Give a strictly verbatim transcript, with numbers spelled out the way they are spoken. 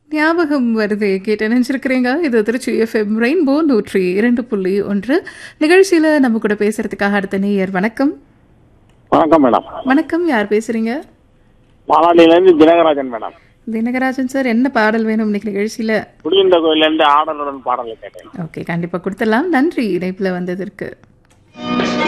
ஞாபகம் வருது கேட்டு நினைச்சிருக்கிறீங்க. இது திருச்சி எஃப்எம் ரெயின்போ நூற்றி இரண்டு புள்ளி ஒன்று நிகழ்ச்சியில நம்ம கூட பேசுறதுக்காக அடுத்த நேயர். வணக்கம். வணக்கம் மேடம். வணக்கம், யார் பேசுறீங்க? பாலாடியிலேருந்து தினகராஜன் மேடம். தினகராஜன் சார், என்ன பாடல் வேணும் இன்னைக்கு நிகழ்ச்சியில? குடியிருந்த கோயிலேருந்து ஆடலுடன் பாடலை கேட்டேன். ஓகே, கண்டிப்பா கொடுத்துடலாம். நன்றி இணைப்புல வந்ததற்கு.